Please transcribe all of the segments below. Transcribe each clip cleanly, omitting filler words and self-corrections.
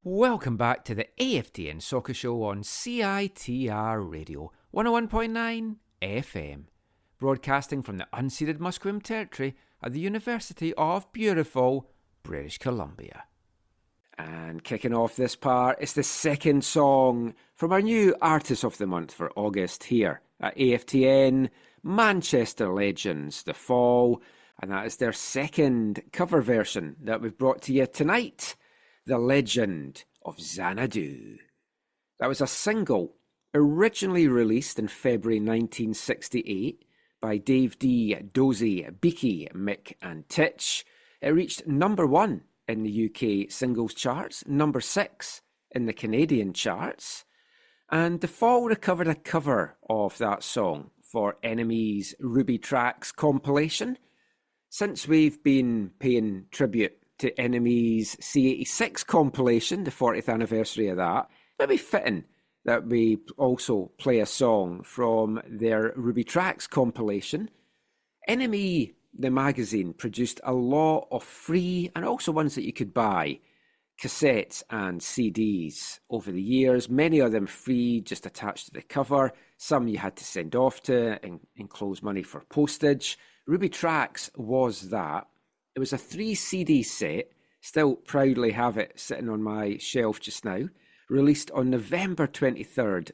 Welcome back to the AFTN Soccer Show on CITR Radio 101.9 FM, broadcasting from the unceded Musqueam territory at the University of beautiful British Columbia. And kicking off this part is the second song from our new Artist of the Month for August here at AFTN, Manchester Legends, The Fall, and that is their second cover version that we've brought to you tonight. The Legend of Xanadu. That was a single originally released in February 1968 by Dave D, Dozy, Beaky, Mick and Titch. It reached number 1 in the UK singles charts, number 6 in the Canadian charts, and The Fall recovered a cover of that song for NME's Ruby Tracks compilation. Since we've been paying tribute to NME's C86 compilation, the 40th anniversary of that, it'd be fitting that we also play a song from their Ruby Tracks compilation. NME, the magazine, produced a lot of free and also ones that you could buy, cassettes and CDs over the years, many of them free, just attached to the cover. Some you had to send off to and enclose money for postage. Ruby Tracks was that. It was a 3 CD set, still proudly have it sitting on my shelf just now, released on November 23rd,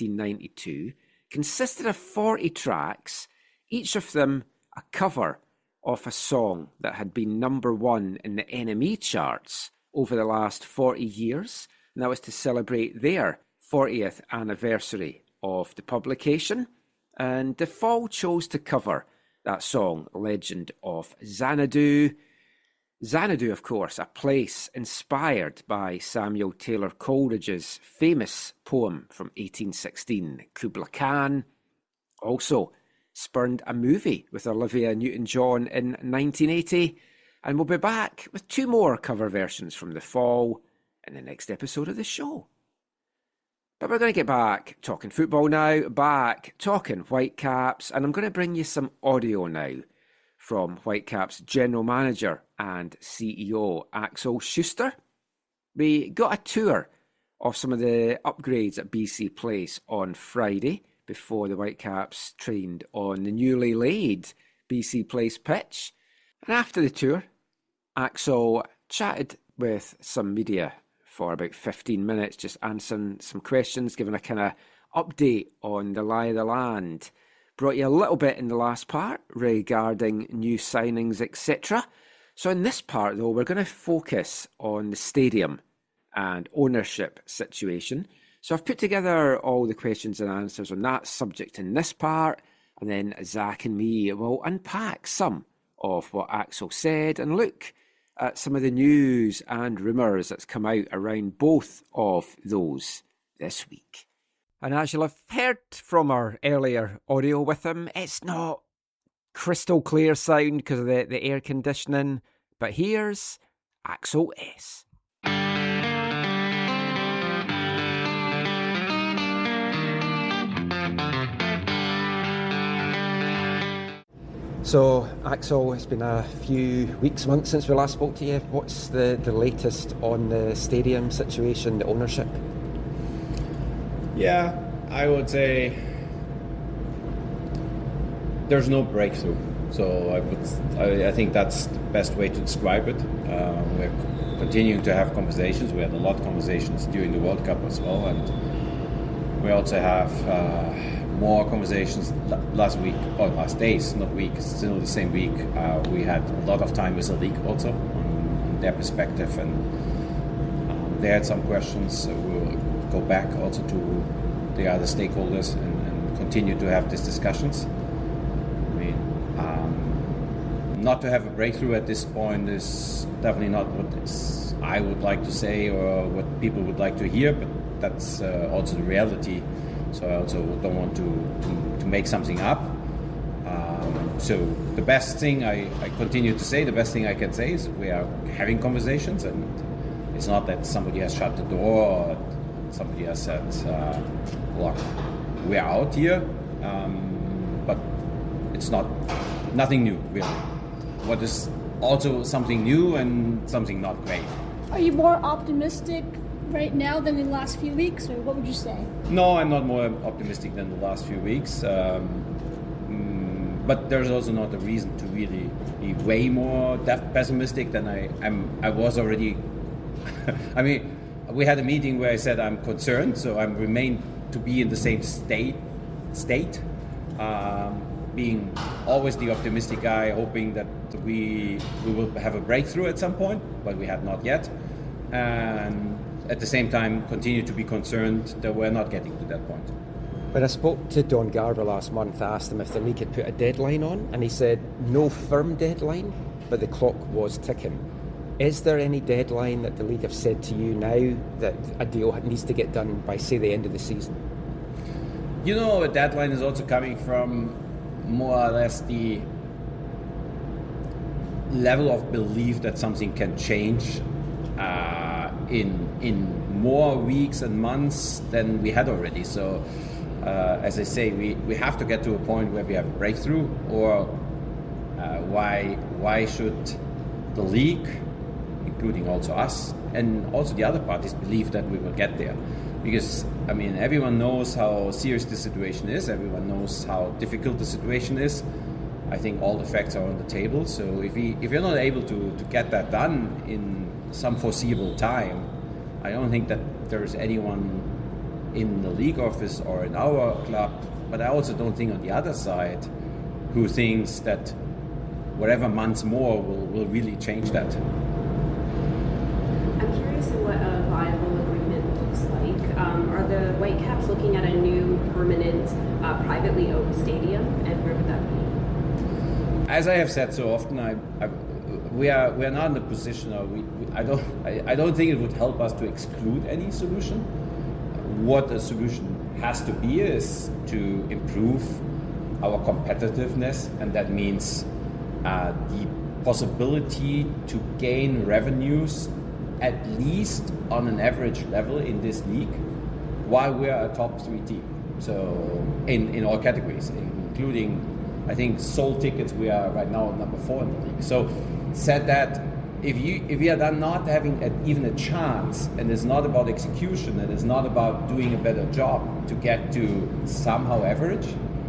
1992, consisted of 40 tracks, each of them a cover of a song that had been number 1 in the NME charts over the last 40 years, and that was to celebrate their 40th anniversary of the publication. And The Fall chose to cover that song, Legend of Xanadu. Xanadu, of course, a place inspired by Samuel Taylor Coleridge's famous poem from 1816, Kubla Khan. Also spurned a movie with Olivia Newton-John in 1980. And we'll be back with 2 more cover versions from The Fall in the next episode of the show. But we're going to get back talking football now, back talking Whitecaps, and I'm going to bring you some audio now from Whitecaps General Manager and CEO Axel Schuster. We got a tour of some of the upgrades at BC Place on Friday before the Whitecaps trained on the newly laid BC Place pitch. And after the tour, Axel chatted with some media for about 15 minutes, just answering some questions, giving a kind of update on the lie of the land. Brought you a little bit in the last part regarding new signings, etc. So in this part, though, we're going to focus on the stadium and ownership situation. So I've put together all the questions and answers on that subject in this part, and then Zach and me will unpack some of what Axel said and look at some of the news and rumours that's come out around both of those this week. And as you'll have heard from our earlier audio with him, it's not crystal clear sound because of the air conditioning, but here's Axel S. So, Axel, it's been a few weeks, months since we last spoke to you. What's the latest on the stadium situation, the ownership? Yeah, I would say there's no breakthrough. So I think that's the best way to describe it. We're continuing to have conversations. We had a lot of conversations during the World Cup as well, and we also have more conversations last days, not week, still the same week. We had a lot of time with the league also on their perspective, and they had some questions. So we'll go back also to the other stakeholders and continue to have these discussions. I mean, not to have a breakthrough at this point is definitely not what I would like to say or what people would like to hear, but that's also the reality. So I also don't want to make something up. So the best thing I continue to say, the best thing I can say is we are having conversations, and it's not that somebody has shut the door or somebody has said, look, we're out here, but it's nothing new, really. What is also something new and something not great. Are you more optimistic right now than in the last few weeks, or what would you say? No, I'm not more optimistic than the last few weeks. But there's also not a reason to really be way more pessimistic than I was already. I mean, we had a meeting where I said I'm concerned, so I remain to be in the same state, being always the optimistic guy, hoping that we will have a breakthrough at some point, but we have not yet. And at the same time, continue to be concerned that we're not getting to that point. When I spoke to Don Garber last month, I asked him if the league had put a deadline on, and he said no firm deadline, but the clock was ticking. Is there any deadline that the league have said to you now that a deal needs to get done by, say, the end of the season? You know, a deadline is also coming from more or less the level of belief that something can change in more weeks and months than we had already. So, as I say, we have to get to a point where we have a breakthrough, or why should the league, including also us, and also the other parties, believe that we will get there? Because, I mean, everyone knows how serious the situation is. Everyone knows how difficult the situation is. I think all the facts are on the table. So if you're not able to get that done in some foreseeable time, I don't think that there is anyone in the league office or in our club, but I also don't think on the other side, who thinks that whatever months more will really change that. I'm curious in what a viable agreement looks like. Are the Whitecaps looking at a new permanent privately owned stadium, and where would that be? As I have said so often, we are not in the position, or I don't think it would help us to exclude any solution. What a solution has to be is to improve our competitiveness, and that means the possibility to gain revenues at least on an average level in this league, while we are a top 3 team. So in all categories, including, I think, sold tickets, we are right now number 4 in the league. So said that, if you are then not having even a chance, and it's not about execution, and it's not about doing a better job to get to somehow average,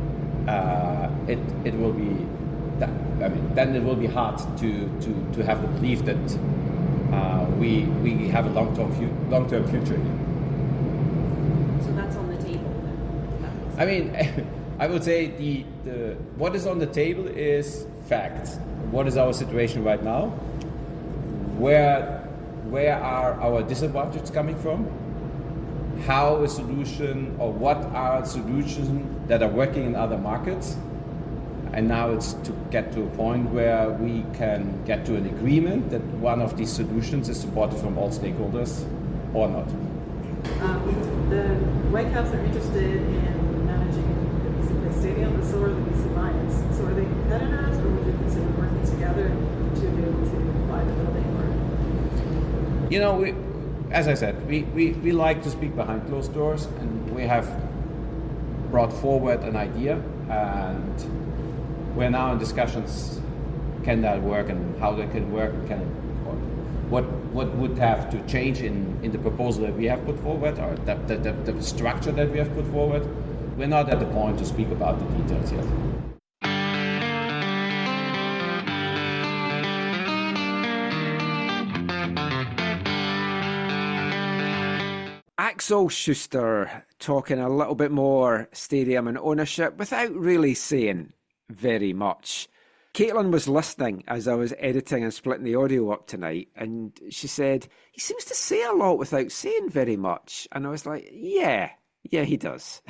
it will be that, I mean, then it will be hard to have the belief that we have a long-term future here. So that's on the table then? I mean, I would say the what is on the table is facts. What is our situation right now? Where are our disadvantages coming from? How a solution, or what are solutions that are working in other markets? And now it's to get to a point where we can get to an agreement that one of these solutions is supported from all stakeholders, or not. The Whitecaps are interested in managing the BC Place Stadium, and so are the BC Lions. So are they competitors, or would you consider working together to be able to buy the building? Or? You know, as I said, we like to speak behind closed doors, and we have brought forward an idea, and we're now in discussions. Can that work, and how that can work, or what would have to change in the proposal that we have put forward, or the structure that we have put forward? We're not at the point to speak about the details yet. Axel Schuster talking a little bit more stadium and ownership without really saying very much. Caitlin was listening as I was editing and splitting the audio up tonight, and she said, he seems to say a lot without saying very much. And I was like, yeah, he does.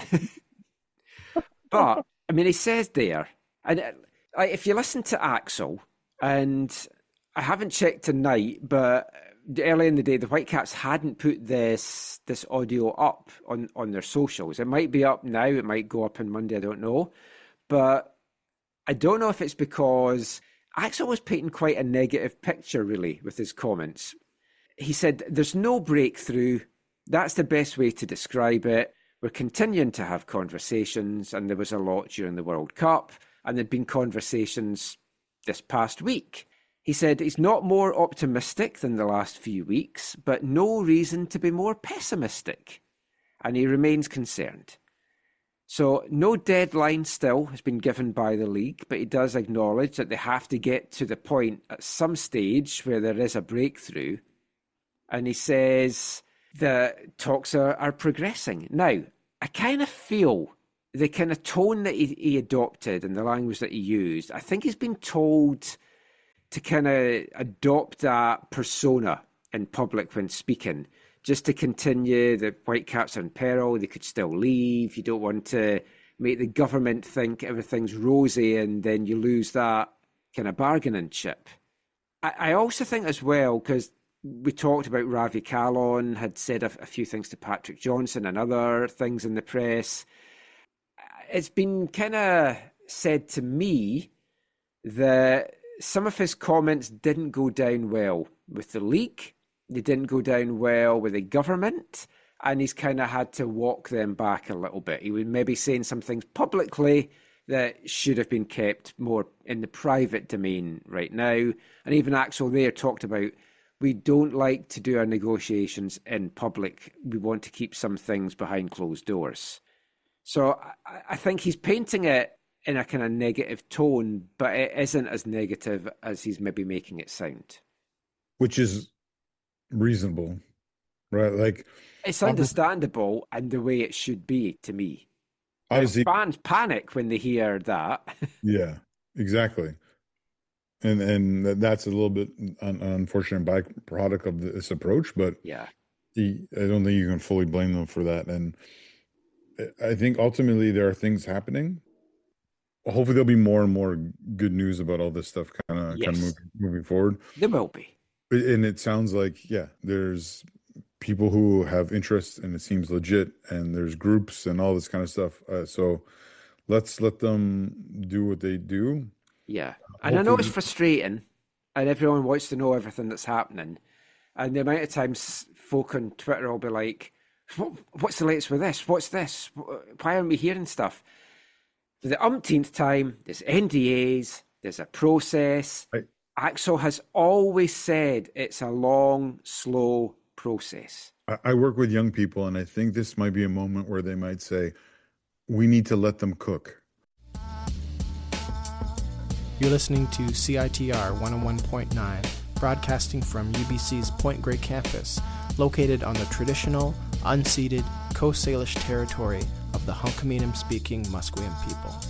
But, I mean, he says there, and if you listen to Axel, and I haven't checked tonight, but early in the day, the Whitecaps hadn't put this audio up on their socials. It might be up now, it might go up on Monday, I don't know. But I don't know if it's because Axel was painting quite a negative picture, really, with his comments. He said, there's no breakthrough. That's the best way to describe it. We're continuing to have conversations, and there was a lot during the World Cup, and there'd been conversations this past week. He said he's not more optimistic than the last few weeks, but no reason to be more pessimistic. And he remains concerned. So no deadline still has been given by the league, but he does acknowledge that they have to get to the point at some stage where there is a breakthrough. And he says the talks are progressing. Now, I kind of feel the kind of tone that he adopted and the language that he used, I think he's been told to kind of adopt a persona in public when speaking, just to continue. The Whitecaps are in peril, they could still leave. You don't want to make the government think everything's rosy and then you lose that kind of bargaining chip. I also think as well, because we talked about Ravi Kallon had said a few things to Patrick Johnson and other things in the press. It's been kind of said to me that some of his comments didn't go down well with the league. They didn't go down well with the government, and he's kind of had to walk them back a little bit. He was maybe saying some things publicly that should have been kept more in the private domain right now. And even Axel there talked about, we don't like to do our negotiations in public. We want to keep some things behind closed doors. So I think he's painting it in a kind of negative tone, but it isn't as negative as he's maybe making it sound. Which is reasonable, right? Like, it's understandable and the way it should be to me. Fans panic when they hear that. Yeah, exactly. And that's a little bit an unfortunate byproduct of this approach, but yeah, I don't think you can fully blame them for that. And I think ultimately there are things happening. Hopefully there'll be more and more good news about all this stuff kind of moving forward. There will be. And it sounds like, yeah, there's people who have interest and it seems legit, and there's groups and all this kind of stuff. So let's let them do what they do. Yeah. And I know it's frustrating and everyone wants to know everything that's happening. And the amount of times folk on Twitter will be like, what's the latest with this? What's this? Why aren't we hearing stuff? For the umpteenth time, there's NDAs, there's a process. Right. Axel has always said it's a long, slow process. I work with young people, and I think this might be a moment where they might say, we need to let them cook. You're listening to CITR 101.9, broadcasting from UBC's Point Grey campus, located on the traditional, unceded Coast Salish territory of the Hunkaminam-speaking Musqueam people.